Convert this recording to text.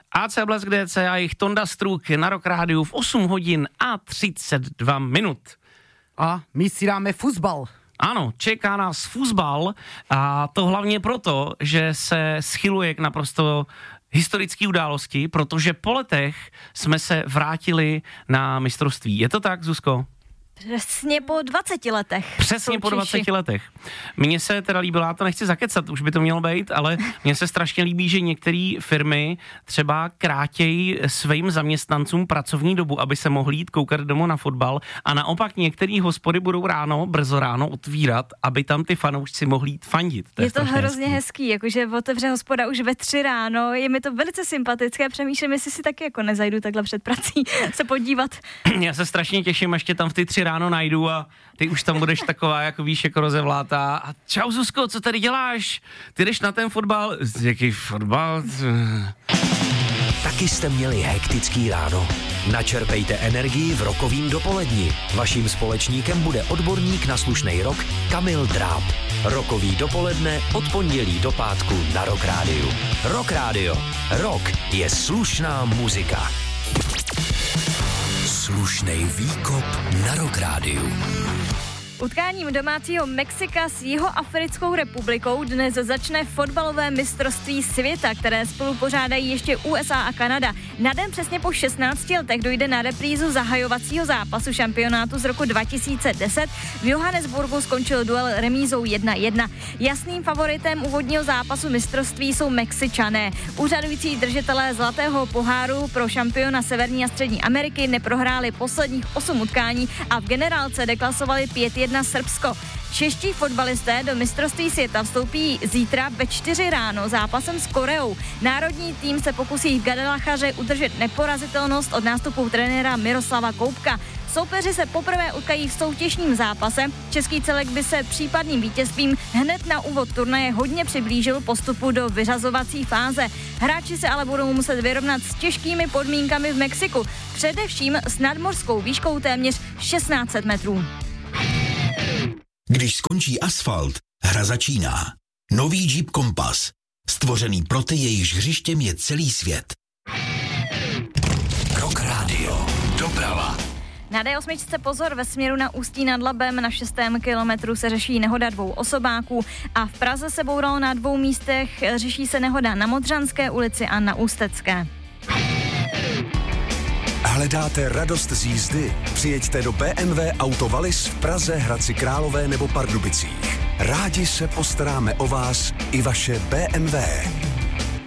AC Blesk DC a jejich Tonda Struk na Rock Rádiu v 8 hodin a 32 minut. A my si dáme fuzbal. Ano, čeká nás fuzbal a to hlavně proto, že se schyluje k naprosto historické události, protože po letech jsme se vrátili na mistrovství. Je to tak, Zuzko? Přesně po 20 letech. Přesně po 20 letech. Mně se teda líbilo, já to nechci zakecat, už by to mělo být, ale mně se strašně líbí, že některé firmy třeba krátějí svým zaměstnancům pracovní dobu, aby se mohli jít koukat domů na fotbal a naopak některé hospody budou brzo ráno otvírat, aby tam ty fanoušci mohli jít fandit. Je to hrozně hezký, jakože otevře hospoda už ve 3 ráno, je mi to velice sympatické, přemýšlím, jestli si taky jako nezajdu takhle před prací se podívat. Já se strašně těším, až tě tam v ty 3 ráno najdu a ty už tam budeš taková, jako víš, jako rozevlátá. A čau Zuzko, co tady děláš? Ty jdeš na ten fotbal? Jaký fotbal? Taky jste měli hektický ráno. Načerpejte energii v rokovým dopoledni. Vaším společníkem bude odborník na slušnej rock Kamil Dráb. Rokový dopoledne od pondělí do pátku na Rock Rádiu. Rock Rádio. Rock je slušná muzika. Slušnej výkop na Rock Rádiu. Utkáním domácího Mexika s Jihoafrickou republikou dnes začne fotbalové mistrovství světa, které spolu pořádají ještě USA a Kanada. Na den přesně po 16 letech dojde na reprízu zahajovacího zápasu šampionátu z roku 2010. V Johannesburgu skončil duel remízou 1-1. Jasným favoritem úvodního zápasu mistrovství jsou Mexičané. Úřadující držitelé zlatého poháru pro šampiona Severní a Střední Ameriky neprohráli posledních 8 utkání a v generálce deklasovali 5-1 Srbsko. Čeští fotbalisté do mistrovství světa vstoupí zítra ve 4 ráno zápasem s Koreou. Národní tým se pokusí v Guadalajaře udržet neporazitelnost od nástupu trenéra Miroslava Koubka. Soupeři se poprvé utkají v soutěžním zápase. Český celek by se případným vítězstvím hned na úvod turnaje hodně přiblížil postupu do vyřazovací fáze. Hráči se ale budou muset vyrovnat s těžkými podmínkami v Mexiku, především s nadmořskou výškou téměř 1600 metrů. Když skončí asfalt, hra začíná. Nový Jeep Compass. Stvořený pro ty, jejichž hřištěm je celý svět. Rock Radio. Doprava. Na D8 pozor, ve směru na Ústí nad Labem na 6. kilometru se řeší nehoda 2 osobáků a v Praze se bouralo na 2 místech, řeší se nehoda na Modřanské ulici a na Ústecké. Hledáte radost z jízdy? Přijeďte do BMW Auto Wallis v Praze, Hradci Králové nebo Pardubicích. Rádi se postaráme o vás i vaše BMW.